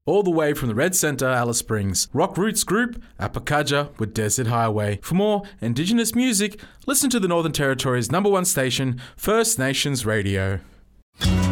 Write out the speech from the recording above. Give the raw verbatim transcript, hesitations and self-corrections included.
All the way from the Red Centre, Alice Springs. Rock Roots Group, Apakaja with Desert Highway. For more Indigenous music, listen to the Northern Territory's number one station, First Nations Radio.